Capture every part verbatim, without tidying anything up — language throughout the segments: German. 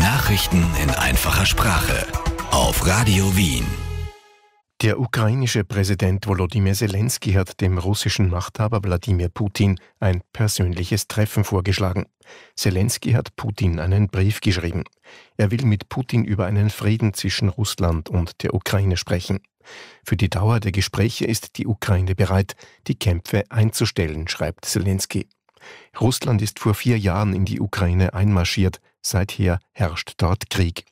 Nachrichten in einfacher Sprache auf Radio Wien. Der ukrainische Präsident Volodymyr Zelensky hat dem russischen Machthaber Wladimir Putin ein persönliches Treffen vorgeschlagen. Zelensky hat Putin einen Brief geschrieben. Er will mit Putin über einen Frieden zwischen Russland und der Ukraine sprechen. Für die Dauer der Gespräche ist die Ukraine bereit, die Kämpfe einzustellen, schreibt Zelensky. Russland ist vor vier Jahren in die Ukraine einmarschiert. Seither herrscht dort Krieg.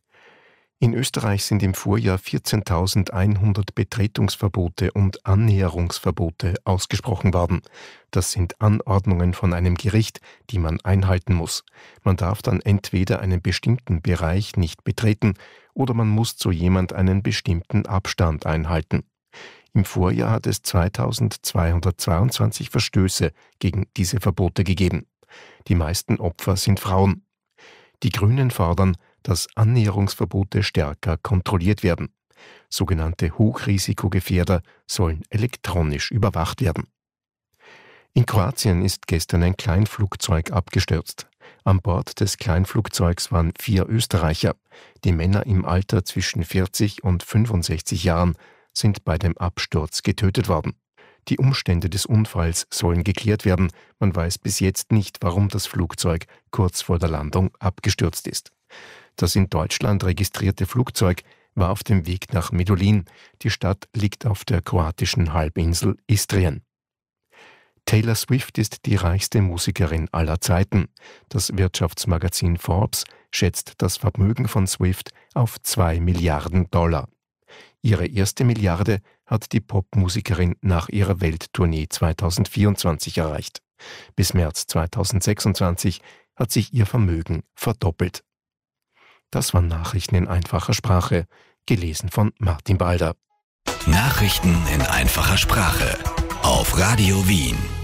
In Österreich sind im Vorjahr vierzehntausendeinhundert Betretungsverbote und Annäherungsverbote ausgesprochen worden. Das sind Anordnungen von einem Gericht, die man einhalten muss. Man darf dann entweder einen bestimmten Bereich nicht betreten oder man muss zu jemand einen bestimmten Abstand einhalten. Im Vorjahr hat es zweitausendzweihundertzweiundzwanzig Verstöße gegen diese Verbote gegeben. Die meisten Opfer sind Frauen. Die Grünen fordern, dass Annäherungsverbote stärker kontrolliert werden. Sogenannte Hochrisikogefährder sollen elektronisch überwacht werden. In Kroatien ist gestern ein Kleinflugzeug abgestürzt. An Bord des Kleinflugzeugs waren vier Österreicher. Die Männer im Alter zwischen vierzig und fünfundsechzig Jahren sind bei dem Absturz getötet worden. Die Umstände des Unfalls sollen geklärt werden. Man weiß bis jetzt nicht, warum das Flugzeug kurz vor der Landung abgestürzt ist. Das in Deutschland registrierte Flugzeug war auf dem Weg nach Medulin. Die Stadt liegt auf der kroatischen Halbinsel Istrien. Taylor Swift ist die reichste Musikerin aller Zeiten. Das Wirtschaftsmagazin Forbes schätzt das Vermögen von Swift auf zwei Milliarden Dollar. Ihre erste Milliarde hat die Popmusikerin nach ihrer Welttournee zweitausendvierundzwanzig erreicht. Bis März zweitausendsechsundzwanzig hat sich ihr Vermögen verdoppelt. Das waren Nachrichten in einfacher Sprache, gelesen von Martin Balder. Nachrichten in einfacher Sprache auf Radio Wien.